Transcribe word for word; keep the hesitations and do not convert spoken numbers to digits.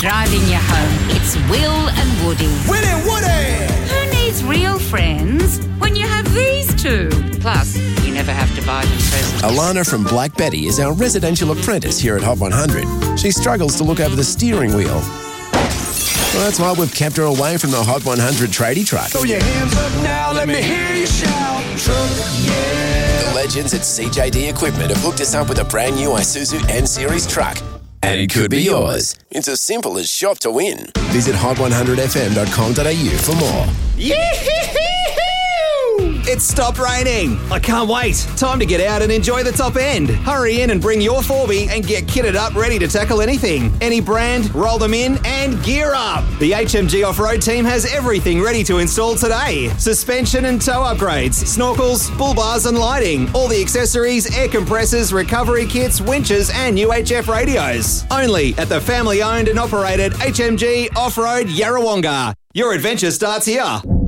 driving you home. It's Will and Woody. Will and Woody! Who needs real friends when you have these two? Plus, you never have to buy them presents. Alana from Black Betty is our residential apprentice here at Hot one hundred. She struggles to look over the steering wheel. Well, that's why we've kept her away from the Hot one hundred tradie truck. Throw your hands up now, let me hear you shout. Truck, yeah. The legends at C J D Equipment have hooked us up with a brand new Isuzu M-Series truck. And it could be yours. It's as simple as shop to win. Visit hot one hundred f m dot com dot a u for more. Yee-hee-hee-hoo! It's stopped raining. I can't wait. Time to get out and enjoy the top end. Hurry in and bring your four B and get kitted up ready to tackle anything. Any brand, roll them in and gear up. The H M G Off-Road team has everything ready to install today. Suspension and tow upgrades, snorkels, bull bars and lighting, all the accessories, air compressors, recovery kits, winches and U H F radios. Only at the family-owned and operated H M G Off-Road Yarrawonga. Your adventure starts here.